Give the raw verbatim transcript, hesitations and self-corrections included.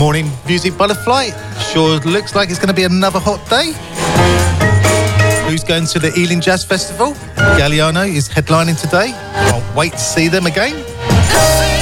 Morning music by The Flight. Sure looks like it's going to be another hot day. Who's going to the Ealing Jazz Festival? Galliano is headlining today. Can't wait to see them again.